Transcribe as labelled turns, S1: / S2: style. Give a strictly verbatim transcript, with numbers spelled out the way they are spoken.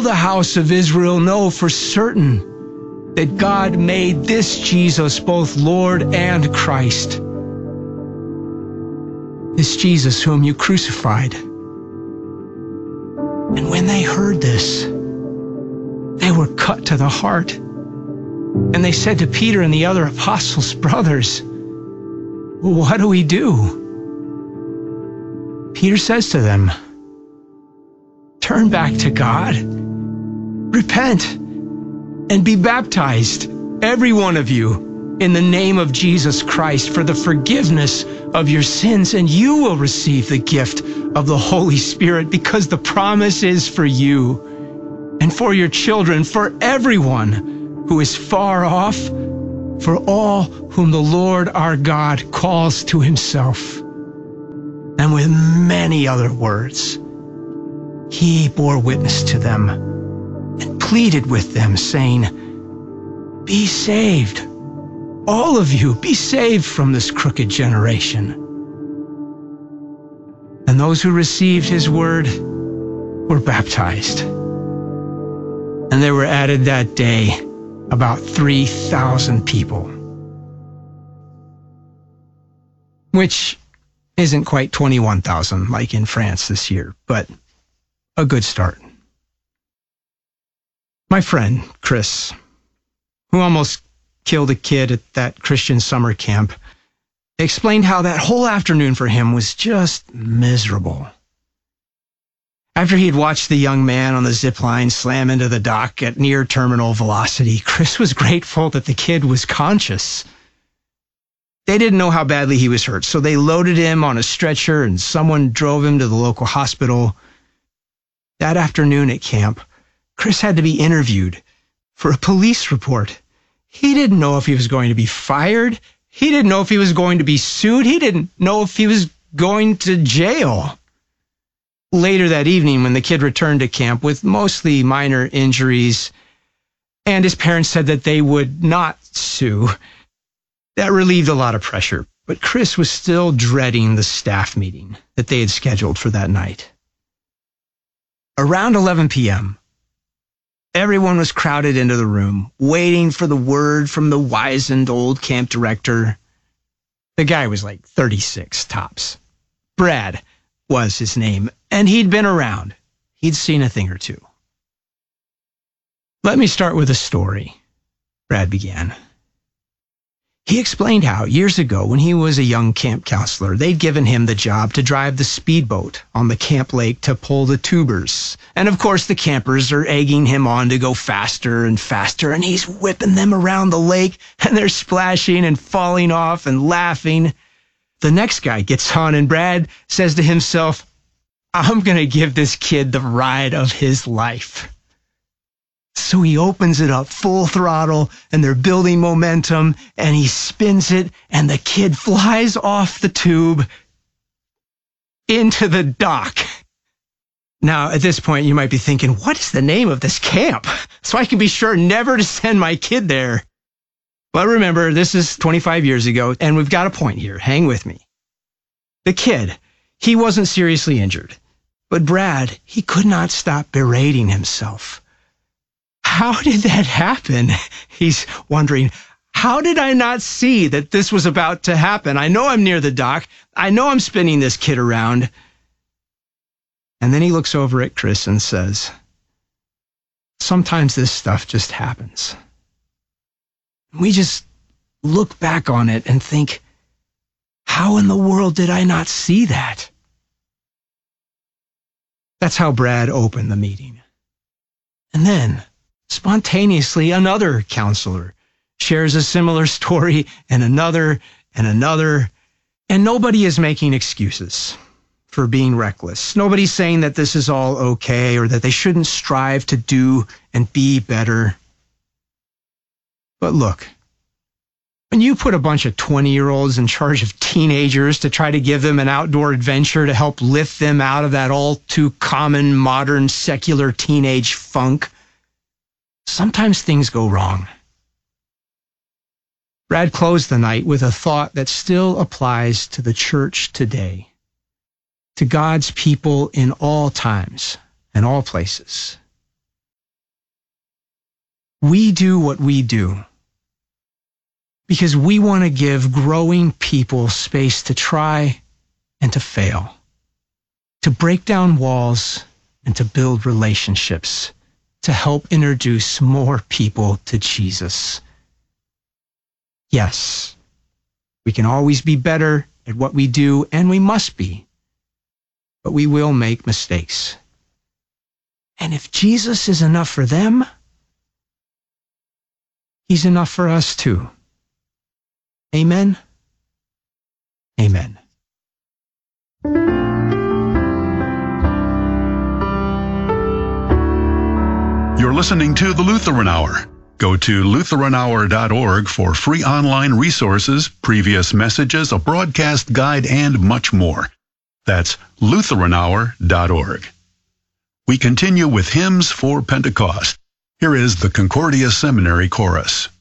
S1: the house of Israel know for certain that God made this Jesus both Lord and Christ. This Jesus whom you crucified. And when they heard this, they were cut to the heart. And they said to Peter and the other apostles, brothers, what do we do? Peter says to them, turn back to God, repent, and be baptized, every one of you, in the name of Jesus Christ for the forgiveness of your sins, and you will receive the gift of the Holy Spirit, because the promise is for you and for your children, for everyone who is far off, for all whom the Lord our God calls to himself. And with many other words, he bore witness to them and pleaded with them, saying, be saved, all of you, be saved from this crooked generation. And those who received his word were baptized. And there were added that day about three thousand people, which isn't quite twenty-one thousand like in France this year, but a good start. My friend, Chris, who almost killed a kid at that Christian summer camp, explained how that whole afternoon for him was just miserable. After he'd watched the young man on the zip line slam into the dock at near terminal velocity, Chris was grateful that the kid was conscious. They didn't know how badly he was hurt, so they loaded him on a stretcher and someone drove him to the local hospital. That afternoon at camp, Chris had to be interviewed for a police report. He didn't know if he was going to be fired. He didn't know if he was going to be sued. He didn't know if he was going to jail. Later that evening, when the kid returned to camp with mostly minor injuries, and his parents said that they would not sue, that relieved a lot of pressure. But Chris was still dreading the staff meeting that they had scheduled for that night. Around eleven p.m., everyone was crowded into the room, waiting for the word from the wizened old camp director. The guy was like thirty-six tops. Brad was his name, and he'd been around. He'd seen a thing or two. Let me start with a story, Brad began. He explained how, years ago, when he was a young camp counselor, they'd given him the job to drive the speedboat on the camp lake to pull the tubers. And of course, the campers are egging him on to go faster and faster, and he's whipping them around the lake, and they're splashing and falling off and laughing. The next guy gets on, and Brad says to himself, I'm going to give this kid the ride of his life. So he opens it up full throttle, and they're building momentum, and he spins it, and the kid flies off the tube into the dock. Now, at this point, you might be thinking, what is the name of this camp? So I can be sure never to send my kid there. But remember, this is twenty-five years ago, and we've got a point here. Hang with me. The kid, he wasn't seriously injured. But Brad, he could not stop berating himself. How did that happen? He's wondering, how did I not see that this was about to happen? I know I'm near the dock. I know I'm spinning this kid around. And then he looks over at Chris and says, sometimes this stuff just happens. We just look back on it and think, how in the world did I not see that? That's how Brad opened the meeting. And then, spontaneously, another counselor shares a similar story, and another, and another, and nobody is making excuses for being reckless. Nobody's saying that this is all okay or that they shouldn't strive to do and be better. But look, when you put a bunch of twenty-year-olds in charge of teenagers to try to give them an outdoor adventure to help lift them out of that all-too-common modern secular teenage funk, sometimes things go wrong. Brad closed the night with a thought that still applies to the church today, to God's people in all times and all places. We do what we do because we want to give growing people space to try and to fail, to break down walls and to build relationships, to help introduce more people to Jesus. Yes, we can always be better at what we do, and we must be, but we will make mistakes. And if Jesus is enough for them, He's enough for us too. Amen? Amen.
S2: You're listening to the Lutheran Hour. Go to Lutheran Hour dot org for free online resources, previous messages, a broadcast guide, and much more. That's Lutheran Hour dot org. We continue with Hymns for Pentecost. Here is the Concordia Seminary Chorus.